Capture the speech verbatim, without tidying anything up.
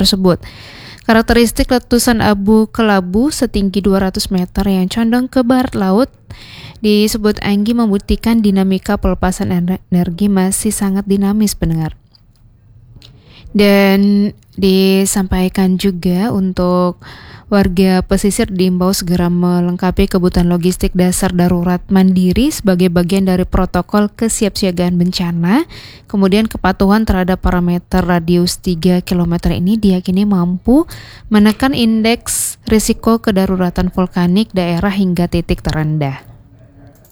tersebut. Karakteristik letusan abu kelabu setinggi dua ratus meter yang condong ke barat laut disebut Anggi membuktikan dinamika pelepasan energi masih sangat dinamis, pendengar. Dan disampaikan juga untuk warga pesisir diimbau segera melengkapi kebutuhan logistik dasar darurat mandiri sebagai bagian dari protokol kesiapsiagaan bencana. Kemudian kepatuhan terhadap parameter radius tiga kilometer ini diyakini mampu menekan indeks risiko kedaruratan vulkanik daerah hingga titik terendah.